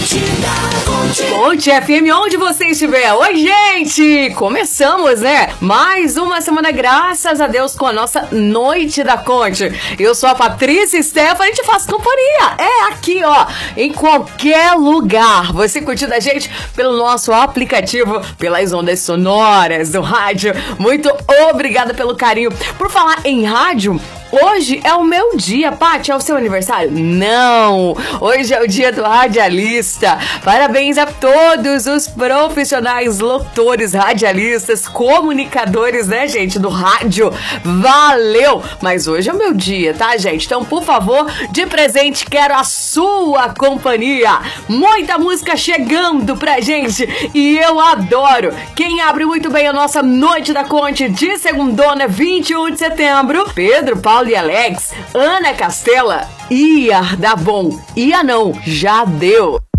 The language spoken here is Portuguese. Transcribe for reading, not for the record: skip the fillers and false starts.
Conte FM, onde você estiver. Oi, gente! Começamos, né? Mais uma semana, graças a Deus, com a nossa Noite da Conte. Eu sou a Patrícia Stefani, a gente faz companhia. É aqui, ó, em qualquer lugar. Você curtindo a gente pelo nosso aplicativo, pelas ondas sonoras do rádio. Muito obrigada pelo carinho. Por falar em rádio, hoje é o meu dia. Paty, é o seu aniversário? Não! Hoje é o dia do radialista. Parabéns a todos os profissionais, locutores, radialistas, comunicadores, né, gente, do rádio. Valeu! Mas hoje é o meu dia, tá, gente? Então, por favor, de presente, quero a sua companhia. Muita música chegando pra gente e eu adoro. Quem abre muito bem a nossa Noite da Conte de segundona, 21 de setembro, Pedro, Paulo e Alex, Ana Castela, ia dar bom, ia não, já deu.